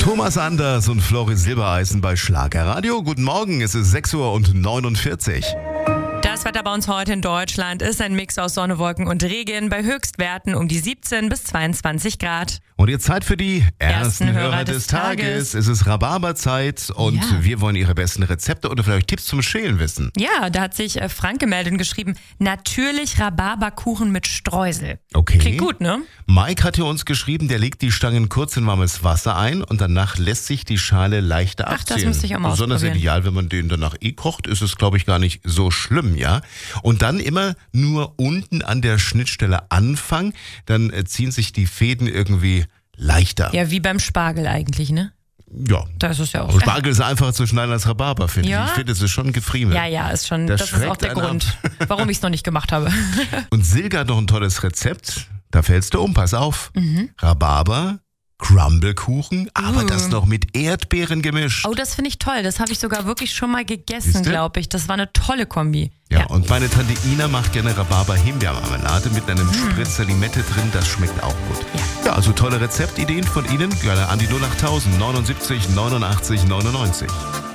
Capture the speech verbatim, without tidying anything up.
Thomas Anders und Flori Silbereisen bei Schlagerradio. Guten Morgen, es ist sechs Uhr und neunundvierzig. Das Wetter bei uns heute in Deutschland ist ein Mix aus Sonne, Wolken und Regen bei Höchstwerten um die siebzehn bis zweiundzwanzig Grad. Und jetzt Zeit für die ersten, Ersten Hörer, Hörer des, des Tages. Tages. Es ist Rhabarberzeit und Ja. wir wollen Ihre besten Rezepte oder vielleicht Tipps zum Schälen wissen. Ja, da hat sich äh, Frank gemeldet und geschrieben, natürlich Rhabarberkuchen mit Streusel. Okay. Klingt gut, ne? Mike hat hier uns geschrieben, der legt die Stangen kurz in warmes Wasser ein und danach lässt sich die Schale leichter Ach, das abziehen. müsste ich auch mal Besonders ausprobieren. ideal, wenn man den danach eh kocht, ist es, glaube ich, gar nicht so schlimm, ja. Und dann immer nur unten an der Schnittstelle anfangen, dann äh, ziehen sich die Fäden irgendwie leichter. Ja, wie beim Spargel eigentlich, ne? Ja. Da ist es ja auch. Aber Spargel ist einfacher zu schneiden als Rhabarber, finde Ja? ich. Ich finde, es ist schon gefriemelt. Ja, ja, ist schon, Das das, ist auch schreckt der einen Grund, warum ich es noch nicht gemacht habe. Und Silke hat noch ein tolles Rezept. Da fällst du um, pass auf. Mhm. Rhabarber, Crumbleකුchen, aber Uh. das noch mit Erdbeeren gemischt. Oh, das finde ich toll. Das habe ich sogar wirklich schon mal gegessen, Siehste? glaube ich. Das war eine tolle Kombi. Ja, und meine Tante Ina macht gerne Rhabarber-Himbeermarmelade mit einem Spritzer Limette drin. Das schmeckt auch gut. Ja. Ja, also tolle Rezeptideen von Ihnen. Gerne an die null acht tausend neunundsiebzig neunundachtzig neunundneunzig.